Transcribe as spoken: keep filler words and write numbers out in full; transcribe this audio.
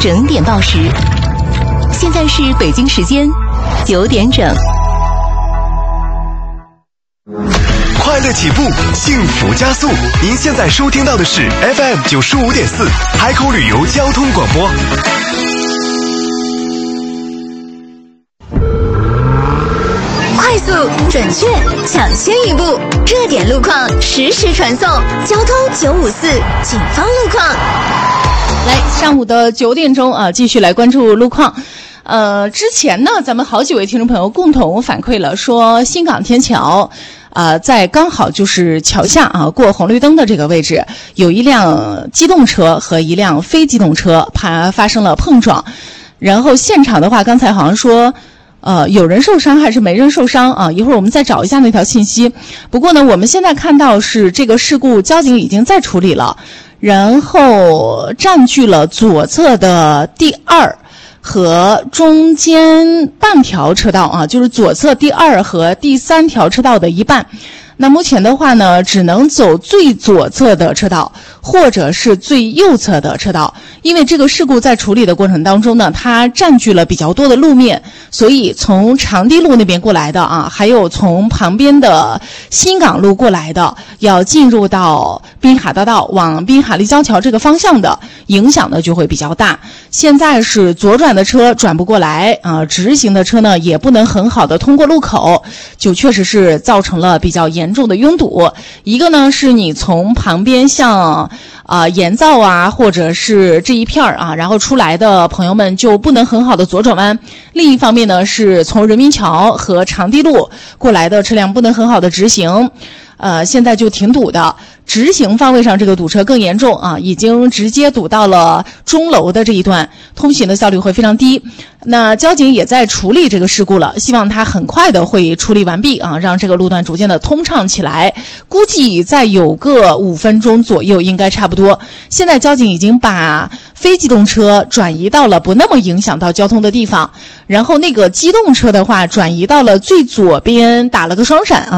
整点报时。现在是北京时间九点整。 快乐起步，幸福加速。您现在收听到的是 F M 九十五点四海口旅游交通广播。 快速、准确、抢先一步，热点路况实时传送。交通九五四警方路况。 来，上午的九点钟啊，继续来关注路况。呃，之前呢，咱们好几位听众朋友共同反馈了，说新港天桥。呃，在刚好就是桥下啊，过红绿灯的这个位置，有一辆机动车和一辆非机动车怕发生了碰撞，然后现场的话，刚才好像说，呃，有人受伤还是没人受伤啊？一会儿我们再找一下那条信息。不过呢，我们现在看到是这个事故，交警已经在处理了，然后占据了左侧的第二。和中间半条车道啊，就是左侧第二和第三条车道的一半。那目前的话呢，只能走最左侧的车道，或者是最右侧的车道。因为这个事故在处理的过程当中呢，它占据了比较多的路面，所以从长堤路那边过来的啊，还有从旁边的新港路过来的，要进入到滨海大道往滨海立交桥这个方向的，影响呢就会比较大。现在是左转的车转不过来啊，直行的车呢也不能很好的通过路口，就确实是造成了比较严重的拥堵。一个呢是你从旁边像啊盐灶啊或者是这一片啊，然后出来的朋友们就不能很好的左转弯。另一方面呢是从人民桥和长堤路过来的车辆不能很好的直行。呃，现在就挺堵的，直行方位上这个堵车更严重啊，已经直接堵到了钟楼的这一段，通行的效率会非常低。那交警也在处理这个事故了，希望它很快的会处理完毕啊，让这个路段逐渐的通畅起来。估计再有个五分钟左右应该差不多。现在交警已经把非机动车转移到了不那么影响到交通的地方，然后那个机动车的话转移到了最左边，打了个双闪啊。